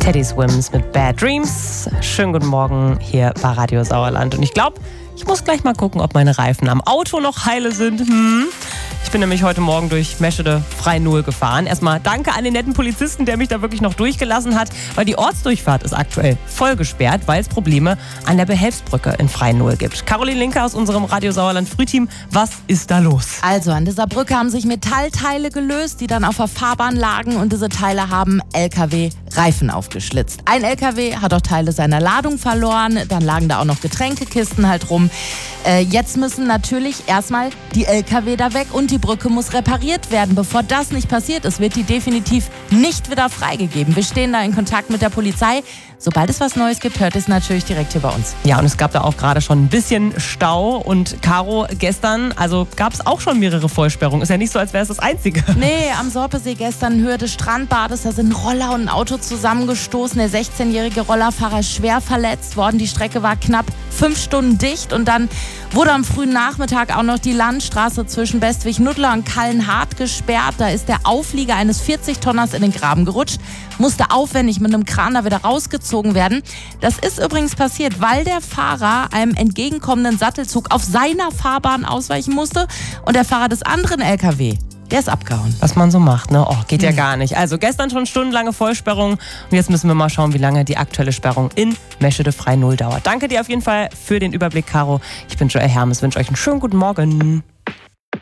Teddy Swims mit Bad Dreams. Schönen guten Morgen hier bei Radio Sauerland. Und ich glaube, ich muss gleich mal gucken, ob meine Reifen am Auto noch heile sind. Ich bin nämlich heute Morgen durch Meschede Frei-Null gefahren. Erstmal danke an den netten Polizisten, der mich da wirklich noch durchgelassen hat, weil die Ortsdurchfahrt ist aktuell voll gesperrt, weil es Probleme an der Behelfsbrücke in Frei-Null gibt. Caroline Linke aus unserem Radio Sauerland Frühteam, was ist da los? Also an dieser Brücke haben sich Metallteile gelöst, die dann auf der Fahrbahn lagen, und diese Teile haben LKW-Reifen aufgeschlitzt. Ein LKW hat auch Teile seiner Ladung verloren, dann lagen da auch noch Getränkekisten halt rum. Jetzt müssen natürlich erstmal die LKW da weg und die Brücke muss repariert werden. Bevor das nicht passiert ist, wird die definitiv nicht wieder freigegeben. Wir stehen da in Kontakt mit der Polizei. Sobald es was Neues gibt, hört es natürlich direkt hier bei uns. Ja, und es gab da auch gerade schon ein bisschen Stau. Und Caro, gestern, also gab es auch schon mehrere Vollsperrungen. Ist ja nicht so, als wäre es das Einzige. Nee, am Sorpesee gestern in Höhe des Strandbades, da sind ein Roller und ein Auto zusammengestoßen. Der 16-jährige Rollerfahrer ist schwer verletzt worden. Die Strecke war knapp 5 Stunden dicht. Und dann wurde am frühen Nachmittag auch noch die Landstraße zwischen Bestwig-Nuttlar und Kallenhardt gesperrt. Da ist der Auflieger eines 40-Tonners in den Graben gerutscht, musste aufwendig mit einem Kran da wieder rausgezogen werden. Das ist übrigens passiert, weil der Fahrer einem entgegenkommenden Sattelzug auf seiner Fahrbahn ausweichen musste und der Fahrer des anderen LKW, der ist abgehauen. Was man so macht, ne? Oh, geht ja gar nicht. Also gestern schon stundenlange Vollsperrung und jetzt müssen wir mal schauen, wie lange die aktuelle Sperrung in Meschede Frei-Null dauert. Danke dir auf jeden Fall für den Überblick, Caro. Ich bin Joel Hermes, wünsche euch einen schönen guten Morgen.